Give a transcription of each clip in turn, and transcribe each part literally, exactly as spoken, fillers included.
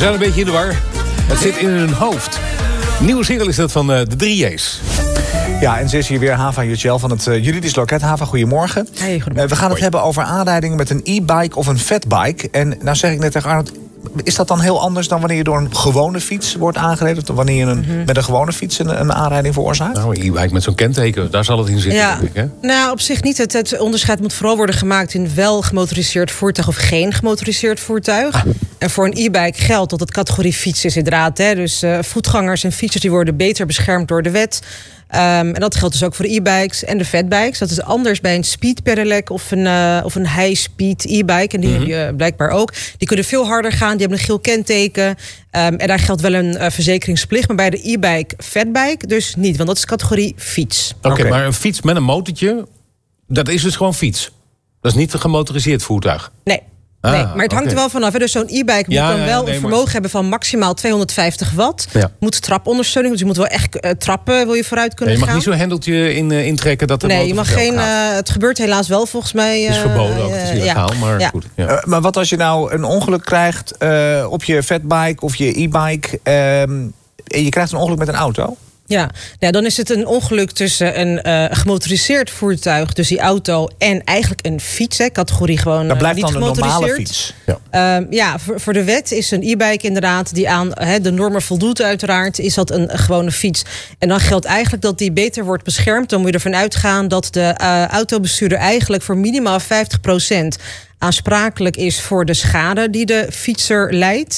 zijn een beetje in de war. Het zit in hun hoofd. Nieuwe single is dat van uh, de drie J's. Ja, en ze is hier weer Hava Jutjel van het uh, Juridisch Loket. Hava, goedemorgen. Hey, goedemorgen. Uh, we gaan het Hoi. hebben over aanrijdingen met een e-bike of een fatbike. En nou zeg ik net tegen Arnold, is dat dan heel anders dan wanneer je door een gewone fiets wordt aangereden? Of wanneer je een, mm-hmm. met een gewone fiets een, een aanrijding veroorzaakt? Nou, een e-bike met zo'n kenteken, daar zal het in zitten. Ja, denk ik, hè? nou op zich niet. Het, het onderscheid moet vooral worden gemaakt in wel gemotoriseerd voertuig of geen gemotoriseerd voertuig. Ah. En voor een e-bike geldt dat het categorie fiets is inderdaad. Hè. Dus uh, voetgangers en fietsers die worden beter beschermd door de wet. Um, en dat geldt dus ook voor de e-bikes en de fatbikes. Dat is anders bij een speed pedelec of een, uh, of een high-speed e-bike. En die mm-hmm. heb je blijkbaar ook. Die kunnen veel harder gaan, die hebben een geel kenteken. Um, en daar geldt wel een uh, verzekeringsplicht. Maar bij de e-bike, fatbike dus niet. Want dat is categorie fiets. Oké, okay, okay. maar een fiets met een motortje, dat is dus gewoon fiets. Dat is niet een gemotoriseerd voertuig. Nee. Nee, Ah, maar het hangt okay. er wel vanaf. Hè. Dus zo'n e-bike moet ja, dan ja, wel nee, een vermogen maar... hebben van maximaal tweehonderdvijftig watt. Ja. Moet trapondersteuning, dus je moet wel echt uh, trappen, wil je vooruit kunnen nee, je mag gaan. niet zo'n hendeltje in, uh, intrekken dat de Nee, motor je mag vanzelf geen. Uh, het gebeurt helaas wel volgens mij. Uh, het is verboden ook, het is illegaal, ja. maar ja. goed. Ja. Uh, maar wat als je nou een ongeluk krijgt uh, op je fatbike of je e-bike uh, en je krijgt een ongeluk met een auto? Ja, ja, dan is het een ongeluk tussen een uh, gemotoriseerd voertuig, dus die auto, en eigenlijk een fiets, hè, categorie gewoon dat blijft uh, niet dan een gemotoriseerd. normale fiets. Ja, uh, ja voor, voor de wet is een e-bike inderdaad die aan he, de normen voldoet uiteraard, is dat een, een gewone fiets. En dan geldt eigenlijk dat die beter wordt beschermd. Dan moet je ervan uitgaan dat de uh, autobestuurder eigenlijk voor minimaal vijftig procent aansprakelijk is voor de schade die de fietser leidt.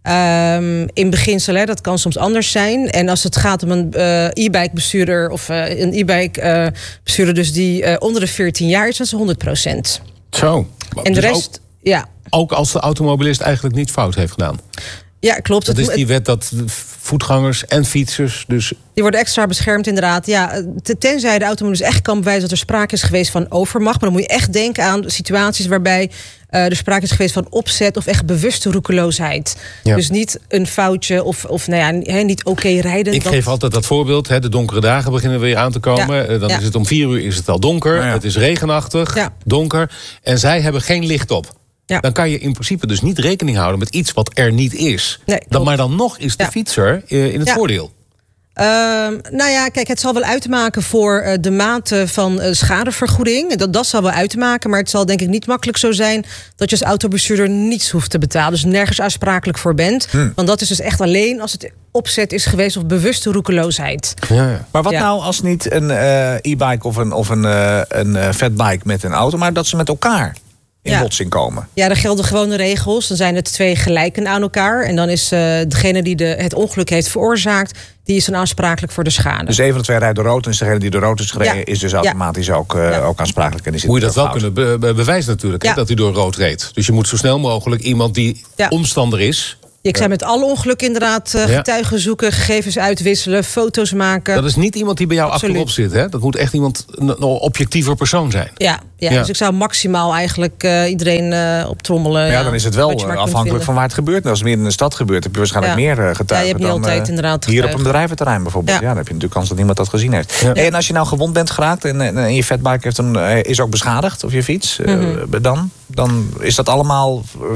Um, in beginsel, hè, dat kan soms anders zijn. En als het gaat om een uh, e-bike bestuurder of uh, een e-bike uh, bestuurder dus die uh, onder de veertien jaar is, dat is honderd procent. Zo. En de dus rest, ook, ja. Ook als de automobilist eigenlijk niet fout heeft gedaan. Ja, klopt. Dat het, is die wet dat voetgangers en fietsers dus... Die worden extra beschermd inderdaad. Ja, tenzij de automobilist echt kan bewijzen dat er sprake is geweest van overmacht. Maar dan moet je echt denken aan situaties waarbij uh, er sprake is geweest van opzet of echt bewuste roekeloosheid. Ja. Dus niet een foutje of, of nou ja, he, niet oké okay rijden. Ik dat... geef altijd dat voorbeeld. Hè, de donkere dagen beginnen weer aan te komen. Ja. Dan ja. is het om vier uur is het al donker. Ja, ja. Het is regenachtig, ja. donker. En zij hebben geen licht op. Ja. Dan kan je in principe dus niet rekening houden met iets wat er niet is. Nee, dan, maar dan nog is de ja. fietser uh, in het ja. voordeel. Uh, nou ja, kijk, het zal wel uitmaken voor uh, de mate van uh, schadevergoeding. Dat, dat zal wel uitmaken, maar het zal denk ik niet makkelijk zo zijn dat je als autobestuurder niets hoeft te betalen. Dus nergens aansprakelijk voor bent. Hmm. Want dat is dus echt alleen als het opzet is geweest of bewuste roekeloosheid. Ja, ja. Maar wat ja. nou als niet een uh, e-bike of een, of een, uh, een uh, fatbike met een auto, maar dat ze met elkaar in ja. botsing komen? Ja, er gelden gewone regels. Dan zijn het twee gelijken aan elkaar. En dan is uh, degene die de, het ongeluk heeft veroorzaakt, die is dan aansprakelijk voor de schade. Dus een van de twee rijdt door rood en degene die door rood is gereden, ja. is dus automatisch ja. ook, uh, ja. ook aansprakelijk. En die zit moet je dat wel fout. kunnen be- be- bewijzen natuurlijk, ja. hè, dat hij door rood reed. Dus je moet zo snel mogelijk iemand die ja. omstander is. Ik zei met alle ongelukken inderdaad uh, getuigen ja. zoeken, gegevens uitwisselen, foto's maken. Dat is niet iemand die bij jou Absoluut. achterop zit, hè? Dat moet echt iemand, een, een objectiever persoon zijn. Ja, ja, ja. Dus ik zou maximaal eigenlijk uh, iedereen uh, optrommelen. Ja, ja, dan is het wel uh, afhankelijk van waar het gebeurt. Als het meer in de stad gebeurt, heb je waarschijnlijk ja. meer uh, getuigen. Ja, je hebt niet dan, altijd uh, inderdaad hier op een bedrijventerrein bijvoorbeeld. Ja. ja, dan heb je natuurlijk kans dat niemand dat gezien heeft. Ja. En als je nou gewond bent geraakt en, en je fatbike heeft een, is ook beschadigd, of je fiets, mm-hmm. uh, dan, dan is dat allemaal